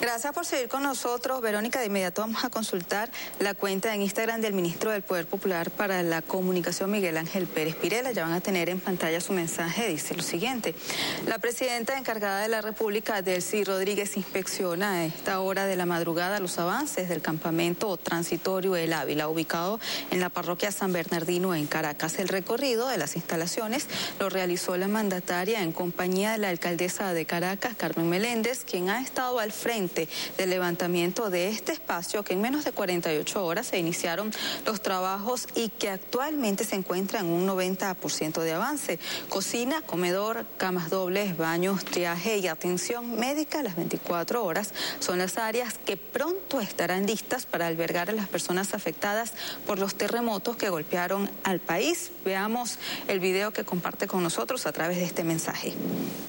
Gracias por seguir con nosotros, Verónica. De inmediato vamos a consultar la cuenta en Instagram del ministro del Poder Popular para la Comunicación, Miguel Ángel Pérez Pirela. Ya van a tener en pantalla su mensaje. Dice lo siguiente: la presidenta encargada de la República, Delcy Rodríguez, inspecciona a esta hora de la madrugada los avances del campamento transitorio El Ávila, ubicado en la parroquia San Bernardino en Caracas. El recorrido de las instalaciones lo realizó la mandataria en compañía de la alcaldesa de Caracas, Carmen Meléndez, quien ha estado al frente del levantamiento de este espacio, que en menos de 48 horas se iniciaron los trabajos y que actualmente se encuentra en un 90% de avance. Cocina, comedor, camas dobles, baños, triaje y atención médica a las 24 horas son las áreas que pronto estarán listas para albergar a las personas afectadas por los terremotos que golpearon al país. Veamos el video que comparte con nosotros a través de este mensaje.